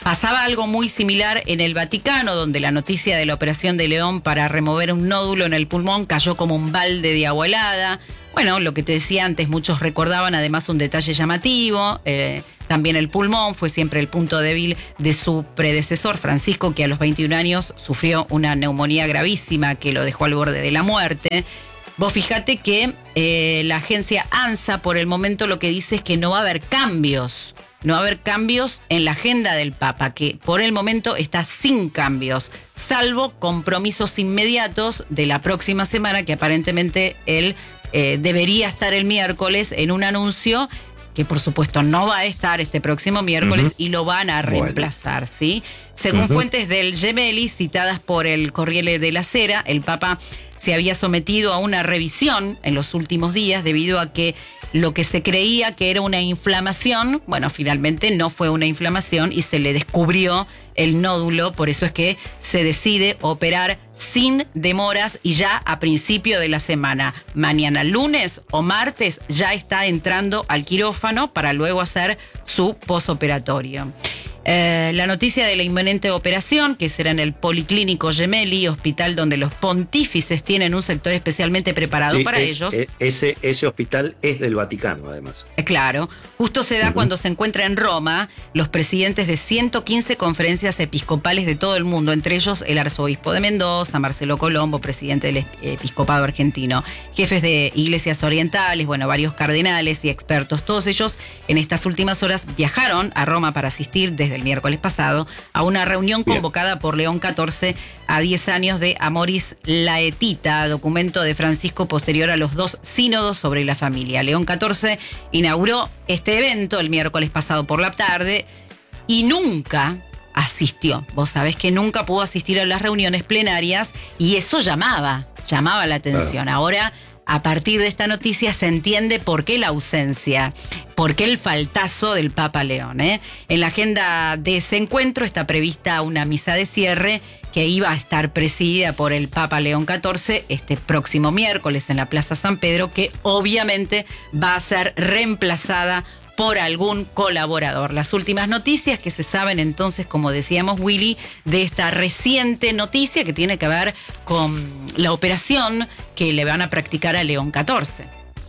Pasaba algo muy similar en el Vaticano, donde la noticia de la operación de León para remover un nódulo en el pulmón cayó como un balde de agua helada. Bueno, lo que te decía antes, muchos recordaban además un detalle llamativo. Eh, también el pulmón fue siempre el punto débil de su predecesor, Francisco, que a los veintiún años sufrió una neumonía gravísima que lo dejó al borde de la muerte. Vos fíjate que eh, la agencia ANSA por el momento lo que dice es que no va a haber cambios. No va a haber cambios en la agenda del Papa, que por el momento está sin cambios, salvo compromisos inmediatos de la próxima semana, que aparentemente él eh, debería estar el miércoles en un anuncio que por supuesto no va a estar este próximo miércoles uh-huh. y lo van a reemplazar, bueno. ¿sí? Según uh-huh. fuentes del Gemelli citadas por el Corriere della Sera, el Papa se había sometido a una revisión en los últimos días debido a que lo que se creía que era una inflamación, bueno, finalmente no fue una inflamación y se le descubrió el nódulo, por eso es que se decide operar sin demoras y ya a principio de la semana. Mañana lunes o martes ya está entrando al quirófano para luego hacer su posoperatorio. Eh, la noticia de la inminente operación, que será en el Policlínico Gemelli, hospital donde los pontífices tienen un sector especialmente preparado sí, para es, ellos. Es, ese, ese hospital es del Vaticano, además. Eh, claro, justo se da uh-huh. cuando se encuentra en Roma los presidentes de ciento quince conferencias episcopales de todo el mundo, entre ellos el arzobispo de Mendoza, Marcelo Colombo, presidente del episcopado argentino, jefes de iglesias orientales, bueno, varios cardenales y expertos. Todos ellos en estas últimas horas viajaron a Roma para asistir desde el miércoles pasado a una reunión convocada Bien. por León catorce a diez años de Amoris Laetita, documento de Francisco posterior a los dos sínodos sobre la familia. León catorce inauguró este evento el miércoles pasado por la tarde y nunca asistió. Vos sabés que nunca pudo asistir a las reuniones plenarias y eso llamaba, llamaba la atención. Claro. Ahora, a partir de esta noticia se entiende por qué la ausencia, por qué el faltazo del Papa León. ¿eh? En la agenda de ese encuentro está prevista una misa de cierre que iba a estar presidida por el Papa León catorce este próximo miércoles en la Plaza San Pedro, que obviamente va a ser reemplazada por algún colaborador. Las últimas noticias que se saben entonces, como decíamos Willy, de esta reciente noticia que tiene que ver con la operación que le van a practicar a León catorce.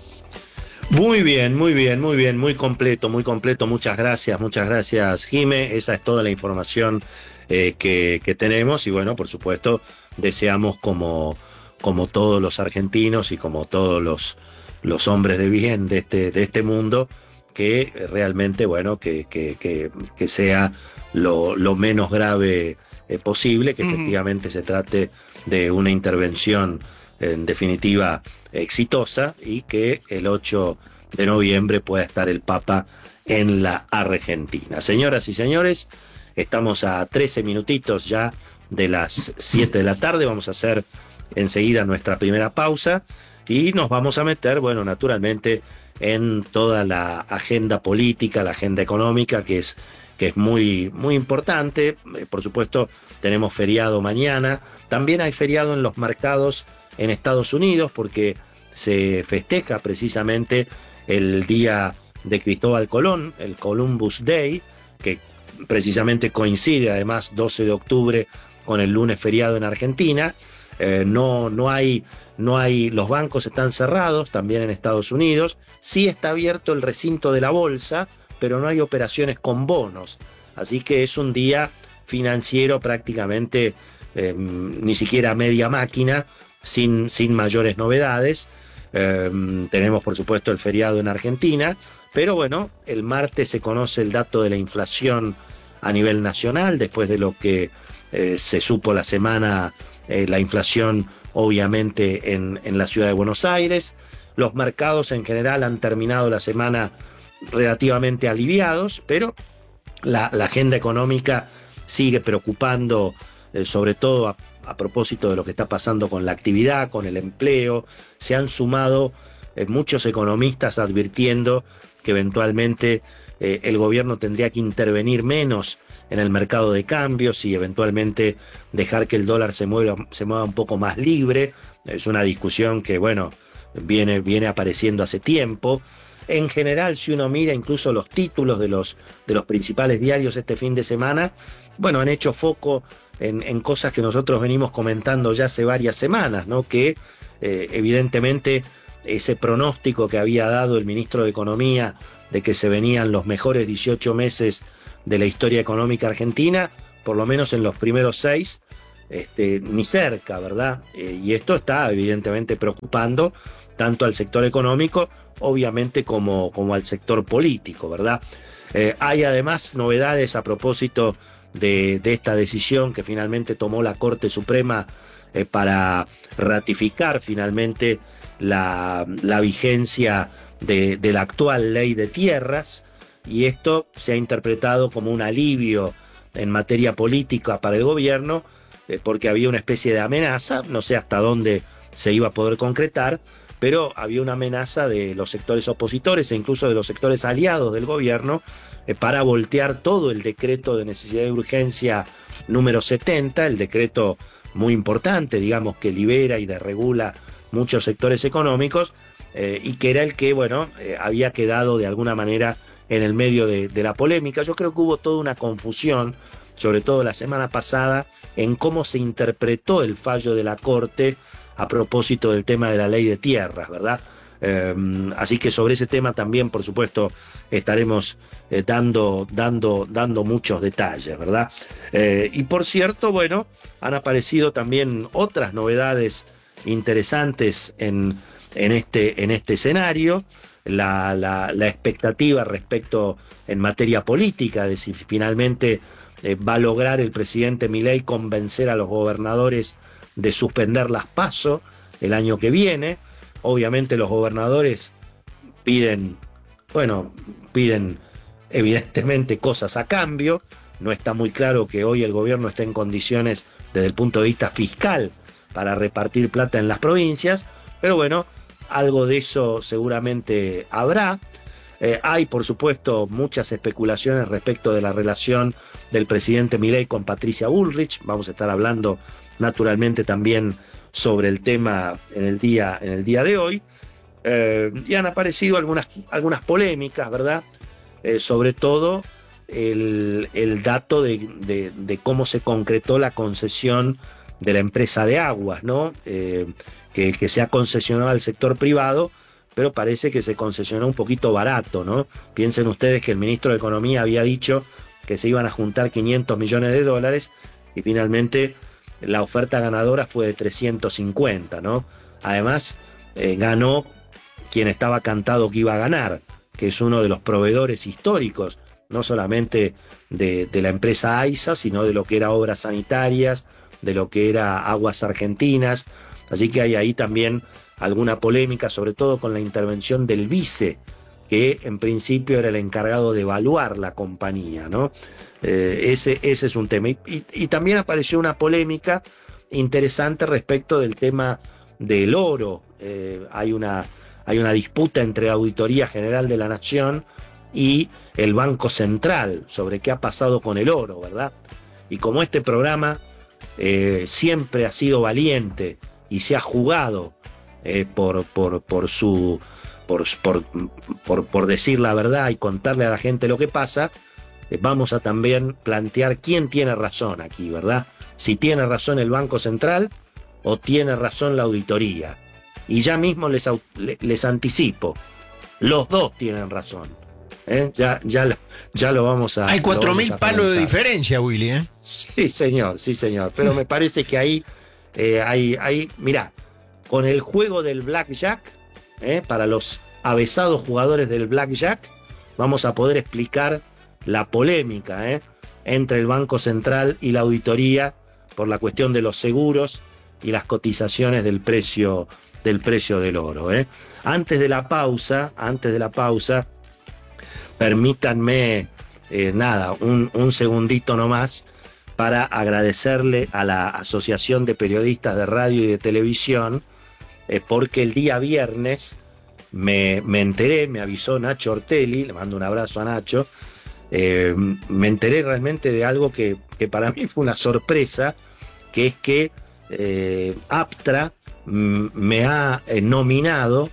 Muy bien, muy bien, muy bien, muy completo, muy completo. Muchas gracias, muchas gracias, Jime. Esa es toda la información eh, que, que tenemos y bueno, por supuesto, deseamos como, como todos los argentinos y como todos los, los hombres de bien de este, de este mundo, que realmente, bueno, que, que, que, que sea lo, lo menos grave eh, posible, que uh-huh. efectivamente se trate de una intervención en definitiva exitosa y que el ocho de noviembre pueda estar el Papa en la Argentina. Señoras y señores, estamos a trece minutitos ya de las siete de la tarde, vamos a hacer enseguida nuestra primera pausa y nos vamos a meter, bueno, naturalmente, en toda la agenda política, la agenda económica, que es, que es muy, muy importante. Eh, por supuesto, tenemos feriado mañana. También hay feriado en los mercados en Estados Unidos, porque se festeja precisamente el día de Cristóbal Colón, el Columbus Day, que precisamente coincide además doce de octubre con el lunes feriado en Argentina. Eh, no, no hay, no hay, los bancos están cerrados también en Estados Unidos. Sí está abierto el recinto de la bolsa, pero no hay operaciones con bonos. Así que es un día financiero prácticamente eh, ni siquiera media máquina, sin, sin mayores novedades. Eh, tenemos por supuesto el feriado en Argentina, pero bueno, el martes se conoce el dato de la inflación a nivel nacional, después de lo que eh, se supo la semana. Eh, la inflación obviamente en, en la ciudad de Buenos Aires. Los mercados en general han terminado la semana relativamente aliviados, pero la, la agenda económica sigue preocupando, eh, sobre todo a, a propósito de lo que está pasando con la actividad, con el empleo. Se han sumado eh, muchos economistas advirtiendo que eventualmente eh, el gobierno tendría que intervenir menos en el mercado de cambios y eventualmente dejar que el dólar se mueva, se mueva un poco más libre. Es una discusión que, bueno, viene, viene apareciendo hace tiempo. en general, si uno mira incluso los títulos de los, de los principales diarios este fin de semana, bueno, han hecho foco en, en cosas que nosotros venimos comentando ya hace varias semanas, ¿no? Que eh, evidentemente ese pronóstico que había dado el ministro de Economía de que se venían los mejores dieciocho meses de la historia económica argentina, por lo menos en los primeros seis, este, ni cerca, ¿verdad? Eh, y esto está evidentemente preocupando tanto al sector económico, obviamente, como, como al sector político, ¿verdad? Eh, hay además novedades a propósito de, de esta decisión que finalmente tomó la Corte Suprema eh, para ratificar finalmente la, la vigencia de, de la actual ley de tierras, y esto se ha interpretado como un alivio en materia política para el gobierno, eh, porque había una especie de amenaza, no sé hasta dónde se iba a poder concretar, pero había una amenaza de los sectores opositores e incluso de los sectores aliados del gobierno eh, para voltear todo el decreto de necesidad de urgencia número setenta, el decreto muy importante, digamos, que libera y desregula muchos sectores económicos, eh, y que era el que, bueno, eh, había quedado de alguna manera en el medio de, de la polémica. Yo creo que hubo toda una confusión, sobre todo la semana pasada, en cómo se interpretó el fallo de la Corte a propósito del tema de la ley de tierras, ¿verdad? Eh, así que sobre ese tema también, por supuesto, estaremos eh, dando, dando, dando muchos detalles, ¿verdad? Eh, y por cierto, bueno, han aparecido también otras novedades interesantes en, en, este, en este escenario. La, la, la expectativa respecto en materia política de si finalmente eh, va a lograr el presidente Milei convencer a los gobernadores de suspender las PASO el año que viene. Obviamente los gobernadores piden, bueno, piden evidentemente cosas a cambio. No está muy claro que hoy el gobierno esté en condiciones desde el punto de vista fiscal para repartir plata en las provincias, pero bueno, algo de eso seguramente habrá. Eh, hay, por supuesto, muchas especulaciones respecto de la relación del presidente Milei con Patricia Bullrich. Vamos a estar hablando naturalmente también sobre el tema en el día, en el día de hoy. Eh, y han aparecido algunas, algunas polémicas, ¿verdad? Eh, sobre todo el, el dato de, de, de cómo se concretó la concesión de la empresa de aguas, ¿no? Eh, que, que se ha concesionado al sector privado, pero parece que se concesionó un poquito barato, ¿no? Piensen ustedes que el ministro de Economía había dicho que se iban a juntar quinientos millones de dólares y finalmente la oferta ganadora fue de trescientos cincuenta, ¿no? Además, eh, ganó quien estaba cantado que iba a ganar, que es uno de los proveedores históricos, no solamente de, de la empresa AISA, sino de lo que era obras sanitarias, de lo que era Aguas Argentinas. Así que hay ahí también alguna polémica, sobre todo con la intervención del vice, que en principio era el encargado de evaluar la compañía, ¿no? Eh, ese, ese es un tema. Y, y, y también apareció una polémica interesante respecto del tema del oro. Eh, hay una, hay una disputa entre la Auditoría General de la Nación y el Banco Central sobre qué ha pasado con el oro, ¿verdad? Y como este programa eh, siempre ha sido valiente y se ha jugado eh, por, por, por su... Por, por, por, por decir la verdad y contarle a la gente lo que pasa, eh, vamos a también plantear quién tiene razón aquí, ¿verdad? Si tiene razón el Banco Central o tiene razón la auditoría. Y ya mismo les, les anticipo, los dos tienen razón. ¿eh? Ya, ya, ya lo vamos a... Hay cuatro mil palos de diferencia, Willy, ¿eh? Sí, señor, sí, señor. Pero me parece que ahí eh, hay, hay... Mirá, con el juego del blackjack, ¿Eh? para los avesados jugadores del blackjack, vamos a poder explicar la polémica ¿eh? entre el Banco Central y la auditoría por la cuestión de los seguros y las cotizaciones del precio del precio del oro. ¿eh? Antes de la pausa, antes de la pausa, permítanme eh, nada, un, un segundito nomás para agradecerle a la Asociación de Periodistas de Radio y de Televisión, Eh, porque el día viernes me, me enteré, me avisó Nacho Ortelli, le mando un abrazo a Nacho, eh, me enteré realmente de algo que, que para mí fue una sorpresa, que es que eh, APTRA m, me ha eh, nominado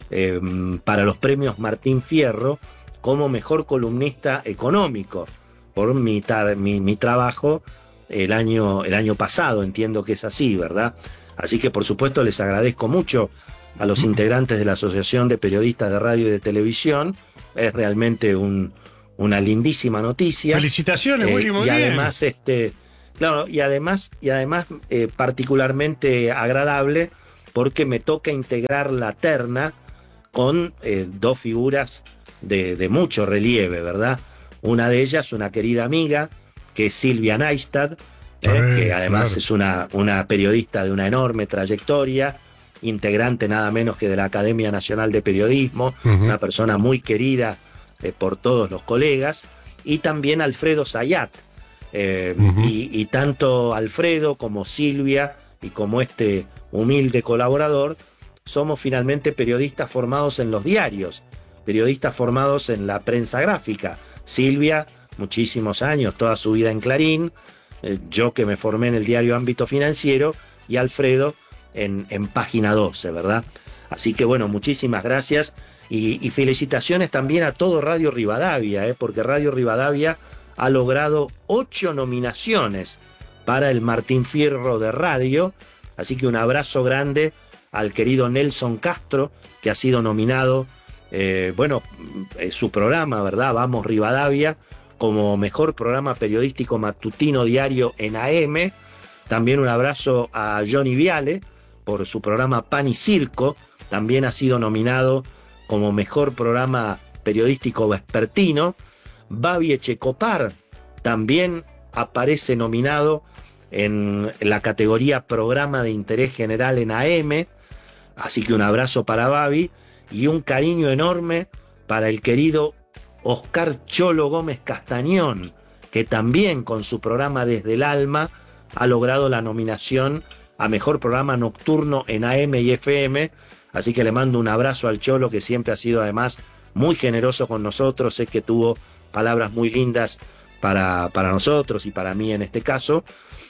eh, para los premios Martín Fierro como mejor columnista económico por mi, tar, mi, mi trabajo el año, el año pasado, entiendo que es así, ¿verdad? Así que por supuesto les agradezco mucho a los integrantes de la Asociación de Periodistas de Radio y de Televisión. Es realmente un, una lindísima noticia. Felicitaciones, eh, Willy, muy y bien. además, este, claro, y además, y además eh, particularmente agradable porque me toca integrar la terna con eh, dos figuras de, de mucho relieve, ¿verdad? Una de ellas, una querida amiga, que es Silvia Neistad, eh, Eh, que además claro. es una, una periodista de una enorme trayectoria, integrante nada menos que de la Academia Nacional de Periodismo, Ujú. una persona muy querida eh, por todos los colegas, y también Alfredo Zayat. Eh, Ujú. y, y tanto Alfredo como Silvia y como este humilde colaborador somos finalmente periodistas formados en los diarios, periodistas formados en la prensa gráfica. Silvia, muchísimos años, toda su vida en Clarín, eh, yo que me formé en el diario Ámbito Financiero, y Alfredo en, en Página doce, ¿verdad? Así que bueno, muchísimas gracias y, y felicitaciones también a todo Radio Rivadavia, ¿eh? Porque Radio Rivadavia ha logrado ocho nominaciones para el Martín Fierro de Radio, así que un abrazo grande al querido Nelson Castro, que ha sido nominado, eh, bueno, eh, su programa, ¿verdad? Vamos Rivadavia, como mejor programa periodístico matutino diario en A M. También un abrazo a Johnny Viale por su programa Pan y Circo, también ha sido nominado como mejor programa periodístico vespertino. Babi Echecopar también aparece nominado en la categoría Programa de Interés General en A M, así que un abrazo para Babi y un cariño enorme para el querido Oscar Cholo Gómez Castañón, que también con su programa Desde el Alma ha logrado la nominación a Mejor Programa Nocturno en A M y F M, así que le mando un abrazo al Cholo, que siempre ha sido además muy generoso con nosotros. Sé que tuvo palabras muy lindas para, para nosotros y para mí en este caso.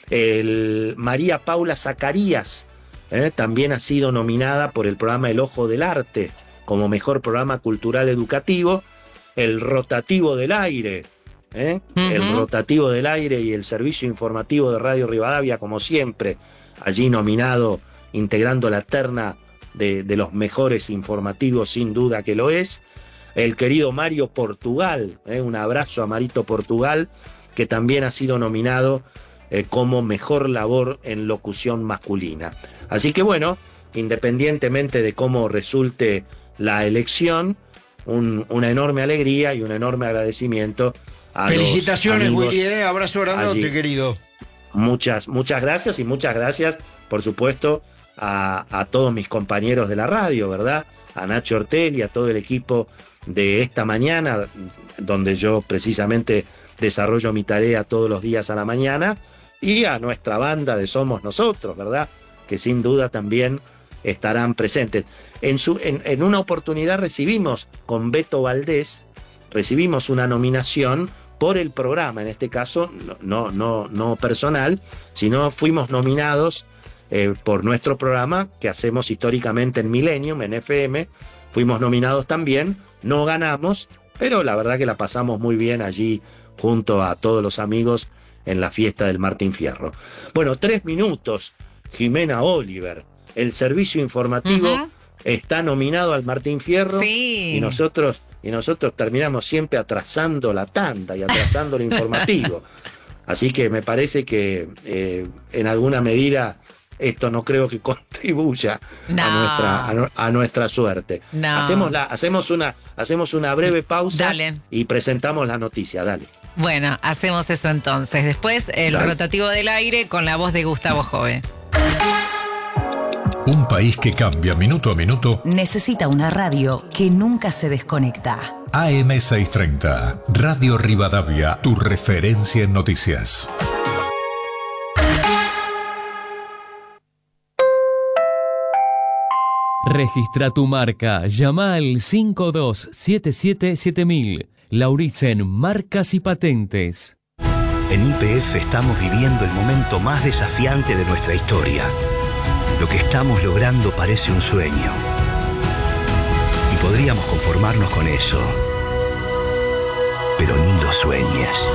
El María Paula Zacarías eh, también ha sido nominada por el programa El Ojo del Arte como Mejor Programa Cultural Educativo. El Rotativo del Aire, ¿eh? Uh-huh. El Rotativo del Aire y el Servicio Informativo de Radio Rivadavia, como siempre, allí nominado, integrando la terna de, de los mejores informativos, sin duda que lo es. El querido Mario Portugal, ¿eh? Un abrazo a Marito Portugal, que también ha sido nominado eh, como mejor labor en locución masculina. Así que bueno, independientemente de cómo resulte la elección, un, una enorme alegría y un enorme agradecimiento a Felicitaciones, los amigos Willy, eh, abrazo grandote, allí. querido. Muchas, muchas gracias y muchas gracias, por supuesto, a, a todos mis compañeros de la radio, ¿verdad? A Nacho Ortel y a todo el equipo de Esta Mañana, donde yo precisamente desarrollo mi tarea todos los días a la mañana, y a nuestra banda de Somos Nosotros, ¿verdad? Que sin duda también estarán presentes. En, su, en, en una oportunidad recibimos con Beto Valdés, recibimos una nominación por el programa, en este caso no, no, no personal, sino fuimos nominados eh, por nuestro programa que hacemos históricamente en Millennium, en F M, fuimos nominados también, no ganamos, pero la verdad que la pasamos muy bien allí junto a todos los amigos en la fiesta del Martín Fierro. Bueno, tres minutos, Jimena Oliver, el servicio informativo uh-huh. está nominado al Martín Fierro, sí. y nosotros y nosotros terminamos siempre atrasando la tanda y atrasando el informativo. Así que me parece que eh, en alguna medida esto no creo que contribuya no. a nuestra a, no, a nuestra suerte. No. Hacemos la hacemos una hacemos una breve pausa Dale. y presentamos la noticia. Dale. Bueno, hacemos eso entonces. Después el Dale. Rotativo del Aire con la voz de Gustavo Jove. Un país que cambia minuto a minuto necesita una radio que nunca se desconecta. A M seiscientos treinta, Radio Rivadavia, tu referencia en noticias. Registra tu marca. Llama al cinco dos siete siete siete mil. Lauritzen Marcas y Patentes. En Y P F estamos viviendo el momento más desafiante de nuestra historia. Lo que estamos logrando parece un sueño. Y podríamos conformarnos con eso. Pero ni lo sueñes.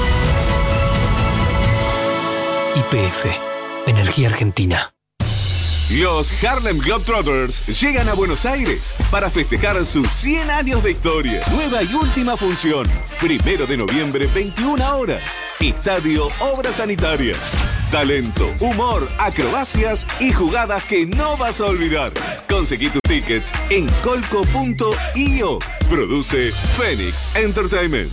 Y P F, Energía Argentina. Los Harlem Globetrotters llegan a Buenos Aires para festejar sus cien años de historia. Nueva y última función. Primero de noviembre, veintiuna horas. Estadio Obras Sanitarias. Talento, humor, acrobacias y jugadas que no vas a olvidar. Conseguí tus tickets en colco punto io. Produce Phoenix Entertainment.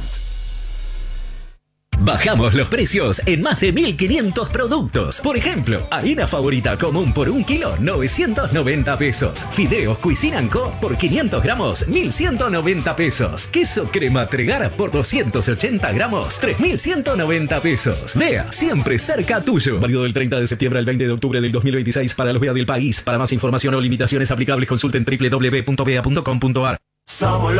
Bajamos los precios en más de mil quinientos productos. Por ejemplo, harina favorita común por un kilo, novecientos noventa pesos. Fideos Cuisine Co por quinientos gramos, mil ciento noventa pesos. Queso crema Tregar por doscientos ochenta gramos, tres mil ciento noventa pesos. Vea, siempre cerca tuyo. Válido del treinta de septiembre al veinte de octubre del dos mil veintiséis para los B E A del país. Para más información o limitaciones aplicables consulten doble u doble u doble u punto b e a punto com punto a r. Somos